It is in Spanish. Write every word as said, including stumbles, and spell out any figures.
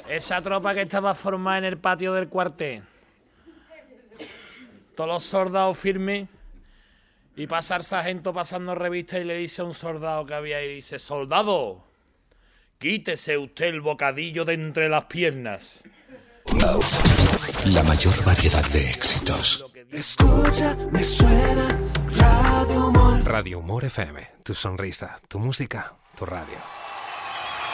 Esa tropa que estaba formada en el patio del cuartel. Todos los soldados firmes. Y pasa el sargento pasando revista y le dice a un soldado que había ahí, dice, soldado, quítese usted el bocadillo de entre las piernas. La mayor variedad de éxitos. Escucha, me suena Radio Humor. Radio Humor F M, tu sonrisa, tu música, tu radio.